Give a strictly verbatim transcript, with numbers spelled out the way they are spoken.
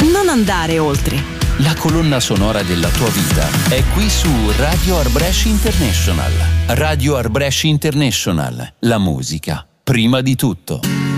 Non andare oltre. La colonna sonora della tua vita è qui su Radio Arbresh International. Radio Arbresh International. La musica, prima di tutto.